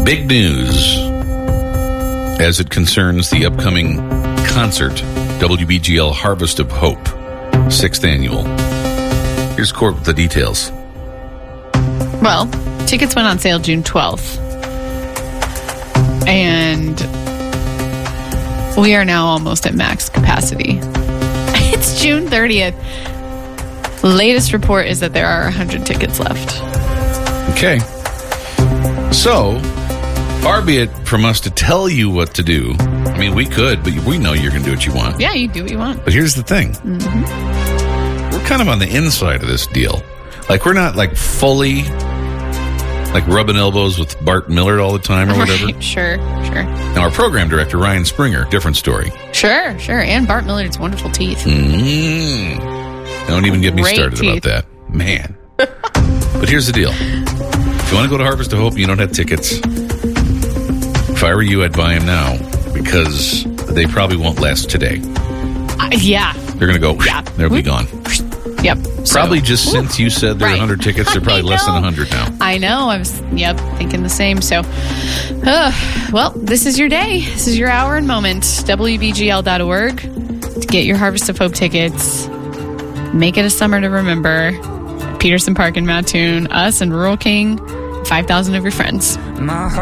Big news as it concerns the upcoming concert, WBGL Harvest of Hope, 6th annual. Here's Court with the details. Well, tickets went on sale June 12th. And we are now almost at max capacity. It's June 30th. Latest report is that there are 100 tickets left. Okay. So, far be it from us to tell you what to do. I mean, we could, but we know you're going to do what you want. Yeah, you do what you want. But here's the thing. Mm-hmm. We're kind of on the inside of this deal. Like, we're not, like, fully, like, rubbing elbows with Bart Millard all the time or whatever. Right, sure. Now, our program director, Ryan Springer, different story. Sure. And Bart Millard's wonderful teeth. Don't even get me Great started teeth. about that. Man. But here's the deal. If you want to go to Harvest of Hope and you don't have tickets, if I were you, I'd buy them now because they probably won't last today. Yeah. They're going to go, they'll be gone. Yep. Probably just since you said there are 100 tickets, they're probably less than 100 now. I know. I was, thinking the same. So, well, this is your day. This is your hour and moment. WBGL.org to get your Harvest of Hope tickets. Make it a summer to remember. Peterson Park in Mattoon, us and Rural King, 5,000 of your friends.